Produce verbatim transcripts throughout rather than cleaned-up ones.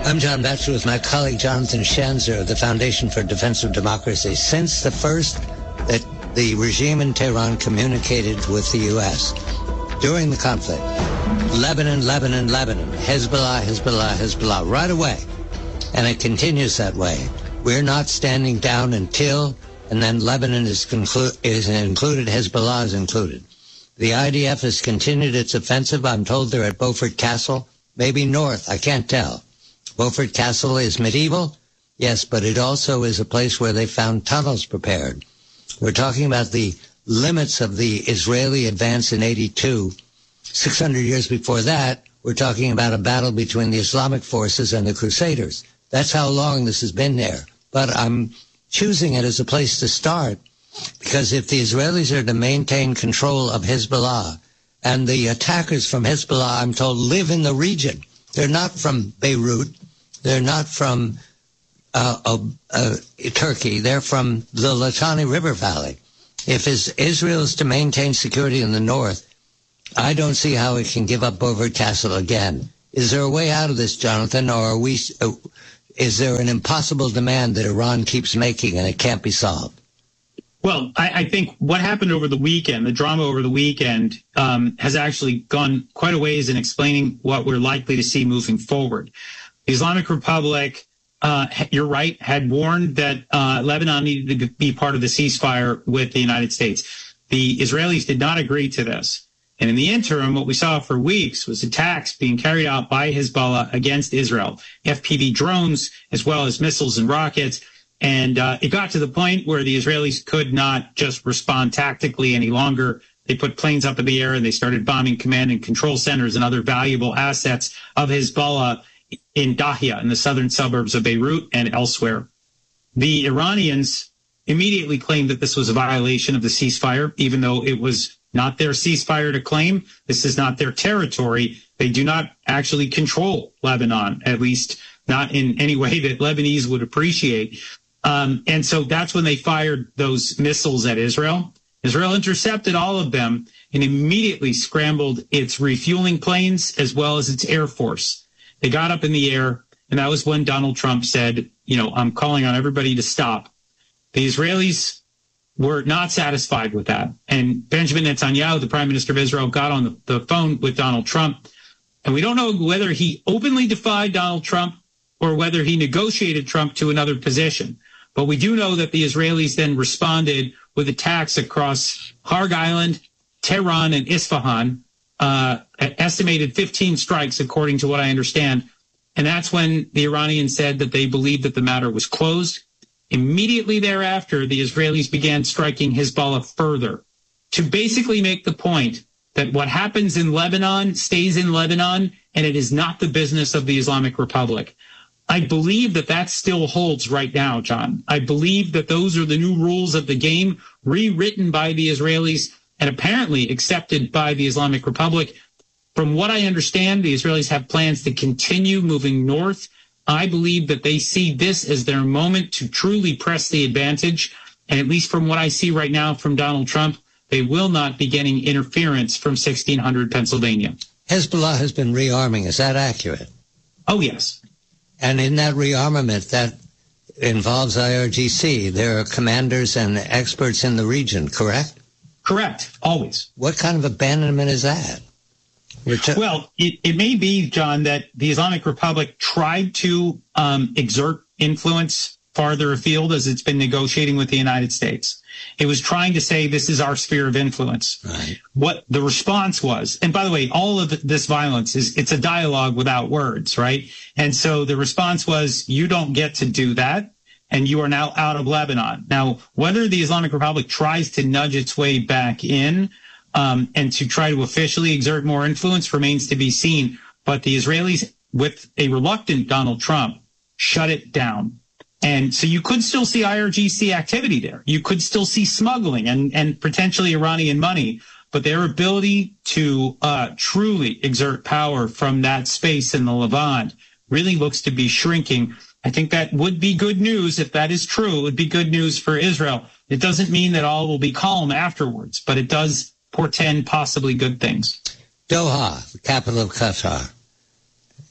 I'm John Batchelor with my colleague Jonathan Schanzer of the Foundation for Defense of Democracy. Since the first that the regime in Tehran communicated with the U S during the conflict, Lebanon, Lebanon, Lebanon, Hezbollah, Hezbollah, Hezbollah, right away. And it continues that way. We're not standing down until, and then Lebanon is, conclu- is included, Hezbollah is included. The I D F has continued its offensive. I'm told they're at Beaufort Castle, maybe north, I can't tell. Beaufort Castle is medieval, yes, but it also is a place where they found tunnels prepared. We're talking about the limits of the Israeli advance in eighty-two. six hundred years before that, we're talking about a battle between the Islamic forces and the Crusaders. That's how long this has been there. But I'm choosing it as a place to start because if the Israelis are to maintain control of Hezbollah, and the attackers from Hezbollah, I'm told, live in the region. They're not from Beirut. They're not from uh, uh, uh, Turkey. They're from the Litani River Valley. If Israel is to maintain security in the north, I don't see how it can give up Beaufort Castle again. Is there a way out of this, Jonathan, or are we? Uh, is there an impossible demand that Iran keeps making and it can't be solved? Well, I, I think what happened over the weekend, the drama over the weekend, um, has actually gone quite a ways in explaining what we're likely to see moving forward. The Islamic Republic, uh, you're right, had warned that uh, Lebanon needed to be part of the ceasefire with the United States. The Israelis did not agree to this. And in the interim, what we saw for weeks was attacks being carried out by Hezbollah against Israel, F P V drones, as well as missiles and rockets. And uh, it got to the point where the Israelis could not just respond tactically any longer. They put planes up in the air and they started bombing command and control centers and other valuable assets of Hezbollah in Dahia, in the southern suburbs of Beirut and elsewhere. The Iranians immediately claimed that this was a violation of the ceasefire, even though it was not their ceasefire to claim. This is not their territory. They do not actually control Lebanon, at least not in any way that Lebanese would appreciate. Um, and so that's when they fired those missiles at Israel. Israel intercepted all of them and immediately scrambled its refueling planes as well as its air force. They got up in the air, and that was when Donald Trump said, you know, I'm calling on everybody to stop. The Israelis were not satisfied with that. And Benjamin Netanyahu, the prime minister of Israel, got on the, the phone with Donald Trump. And we don't know whether he openly defied Donald Trump or whether he negotiated Trump to another position. But we do know that the Israelis then responded with attacks across Harg Island, Tehran, and Isfahan, uh, estimated fifteen strikes, according to what I understand. And that's when the Iranians said that they believed that the matter was closed. Immediately thereafter, the Israelis began striking Hezbollah further to basically make the point that what happens in Lebanon stays in Lebanon, and it is not the business of the Islamic Republic. I believe that that still holds right now, John. I believe that those are the new rules of the game, rewritten by the Israelis and apparently accepted by the Islamic Republic. From what I understand, the Israelis have plans to continue moving north. I believe that they see this as their moment to truly press the advantage. And at least from what I see right now from Donald Trump, they will not be getting interference from sixteen hundred Pennsylvania. Hezbollah has been rearming. Is that accurate? Oh, yes. And in that rearmament, that involves I R G C. There are commanders and experts in the region, correct? Correct. Always. What kind of abandonment is that? T- well, it, it may be, John, that the Islamic Republic tried to um, exert influence farther afield as it's been negotiating with the United States. It was trying to say this is our sphere of influence. Right. What the response was, and by the way, all of this violence is, it's a dialogue without words, right? And so the response was, you don't get to do that, and you are now out of Lebanon. Now, whether the Islamic Republic tries to nudge its way back in um, and to try to officially exert more influence remains to be seen. But the Israelis, with a reluctant Donald Trump, shut it down. And so you could still see I R G C activity there. You could still see smuggling and, and potentially Iranian money. But their ability to uh, truly exert power from that space in the Levant really looks to be shrinking. I think that would be good news. If that is true, it would be good news for Israel. It doesn't mean that all will be calm afterwards, but it does portend possibly good things. Doha, the capital of Qatar.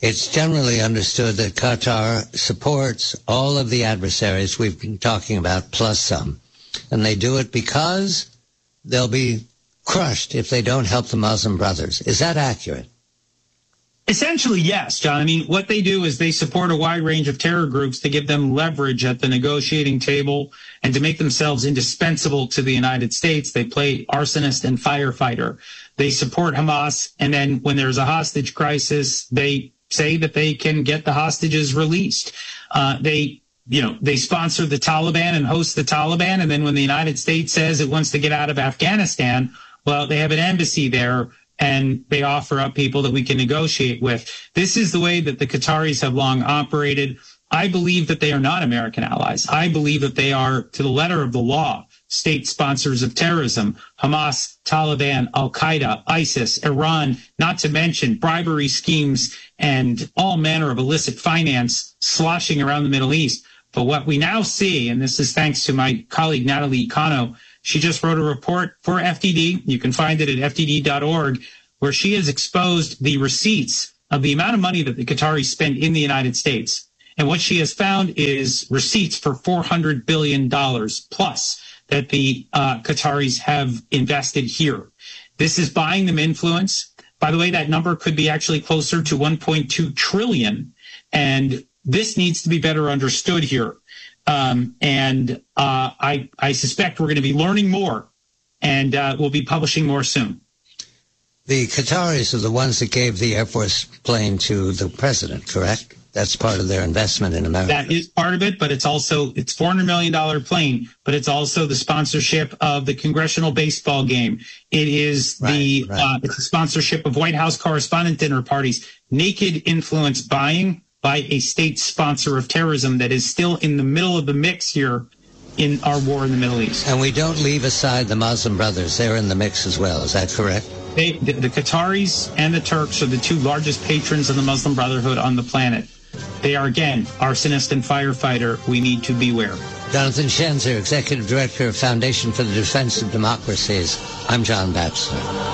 It's generally understood that Qatar supports all of the adversaries we've been talking about, plus some. And they do it because they'll be crushed if they don't help the Muslim Brothers. Is that accurate? Essentially, yes, John. I mean, what they do is they support a wide range of terror groups to give them leverage at the negotiating table and to make themselves indispensable to the United States. They play arsonist and firefighter. They support Hamas, and then when there's a hostage crisis, they say that they can get the hostages released. Uh, they, you know, they sponsor the Taliban and host the Taliban, and then when the United States says it wants to get out of Afghanistan, well, they have an embassy there, and they offer up people that we can negotiate with. This is the way that the Qataris have long operated. I believe that they are not American allies. I believe that they are, to the letter of the law, state sponsors of terrorism: Hamas, Taliban, Al-Qaeda, ISIS, Iran, not to mention bribery schemes and all manner of illicit finance sloshing around the Middle East. But what we now see, and this is thanks to my colleague Natalie Cano, she just wrote a report for F D D. You can find it at F D D dot org, where she has exposed the receipts of the amount of money that the Qataris spend in the United States. And what she has found is receipts for four hundred billion dollars plus that the uh, Qataris have invested here. This is buying them influence. By the way, that number could be actually closer to one point two trillion dollars. And this needs to be better understood here. Um, and uh, I, I suspect we're going to be learning more, and uh, we'll be publishing more soon. The Qataris are the ones that gave the Air Force plane to the president, correct? That's part of their investment in America. That is part of it, but it's also, it's four hundred million dollars plane, but it's also the sponsorship of the congressional baseball game. It is right, the, right. Uh, it's the sponsorship of White House correspondent dinner parties, naked influence buying by a state sponsor of terrorism that is still in the middle of the mix here in our war in the Middle East. And we don't leave aside the Muslim Brothers. They're in the mix as well. Is that correct? They, the, the Qataris and the Turks are the two largest patrons of the Muslim Brotherhood on the planet. They are, again, arsonist and firefighter. We need to beware. Jonathan Schenzer, Executive Director of Foundation for the Defense of Democracies. I'm John Batchelor.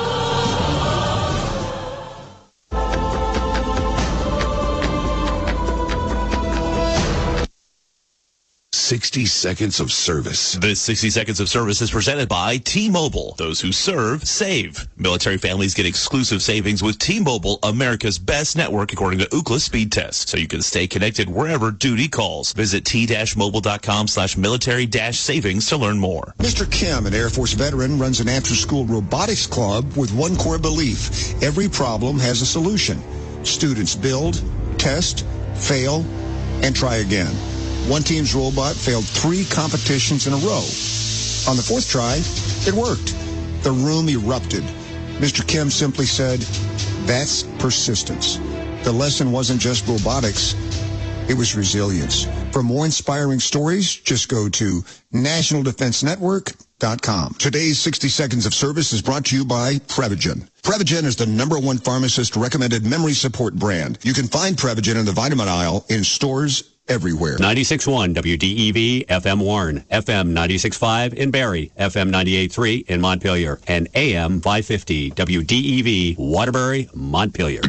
sixty seconds of service. This sixty seconds of service is presented by T-Mobile. Those who serve, save. Military families get exclusive savings with T-Mobile, America's best network according to Ookla speed test. So you can stay connected wherever duty calls. Visit t-mobile.com slash military dash savings to learn more. Mister Kim, an Air Force veteran, runs an after-school robotics club with one core belief: every problem has a solution. Students build, test, fail, and try again. One team's robot failed three competitions in a row. On the fourth try, it worked. The room erupted. Mister Kim simply said, "That's persistence." The lesson wasn't just robotics, it was resilience. For more inspiring stories, just go to national defense network dot com. Today's sixty seconds of service is brought to you by Prevagen. Prevagen is the number one pharmacist-recommended memory support brand. You can find Prevagen in the vitamin aisle in stores everywhere. ninety-six point one W D E V, F M Warren, F M ninety-six point five in Barrie, F M ninety-eight point three in Montpelier, and A M five fifty W D E V, Waterbury, Montpelier.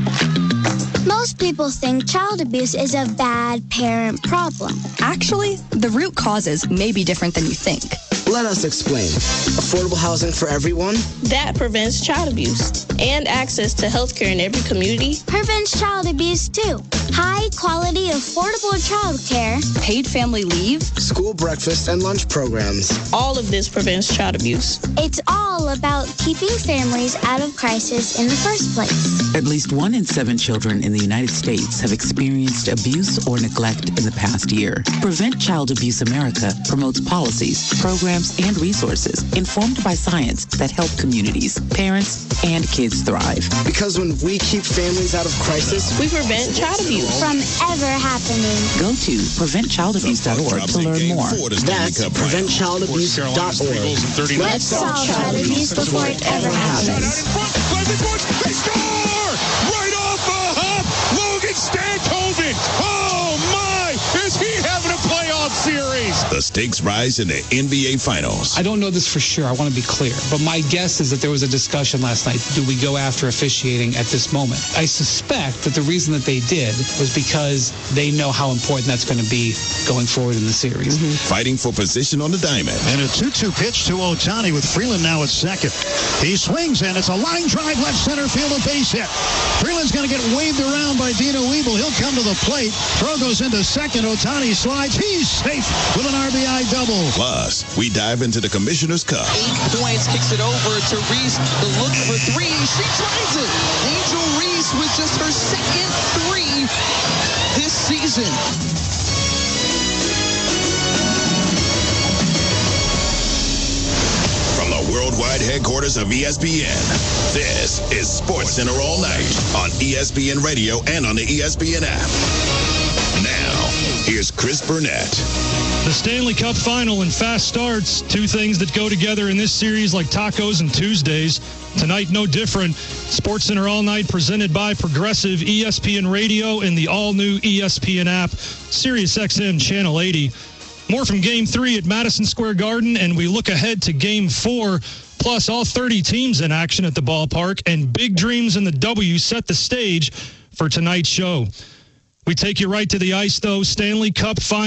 Most people think child abuse is a bad parent problem. Actually, the root causes may be different than you think. Let us explain. Affordable housing for everyone? That prevents child abuse. And access to health care in every community prevents child abuse too. High quality, affordable child care. Paid family leave. School breakfast and lunch programs. All of this prevents child abuse. It's all about keeping families out of crisis in the first place. At least one in seven children in the United States have experienced abuse or neglect in the past year. Prevent Child Abuse America promotes policies, programs, and resources informed by science that help communities, parents, and kids thrive. Because when we keep families out of crisis, we prevent child abuse from ever happening. Go to prevent child abuse dot org to learn more. That's prevent child abuse dot org. Let's solve child abuse before it ever happens. They score! Right off the hop! Logan Stanthoven! Oh my! Is he having a playoff series? The stakes rise in the N B A Finals. I don't know this for sure. I want to be clear. But my guess is that there was a discussion last night. Do we go after officiating at this moment? I suspect that the reason that they did was because they know how important that's going to be going forward in the series. Mm-hmm. Fighting for position on the diamond. And a two two pitch to Ohtani with Freeland now at second. He swings, and it's a line drive left center field, a base hit. Freeland's going to get waved around by Dino Weeble. He'll come to the plate. Throw goes into second. Ohtani slides. He's safe with an R B I double. Plus, we dive into the Commissioner's Cup. Eight points, kicks it over to Reese. The look for three. She tries it. Angel Reese with just her second three this season. From the worldwide headquarters of E S P N, this is Sports Center All Night on E S P N Radio and on the E S P N app. Now, here's Chris Burnett. The Stanley Cup Final and fast starts, two things that go together in this series like tacos and Tuesdays. Tonight, no different. Sports Center All Night presented by Progressive, E S P N Radio, and the all-new E S P N app, Sirius X M Channel eighty. More from Game three at Madison Square Garden, and we look ahead to Game four, plus all thirty teams in action at the ballpark, and big dreams in the W set the stage for tonight's show. We take you right to the ice, though. Stanley Cup Final.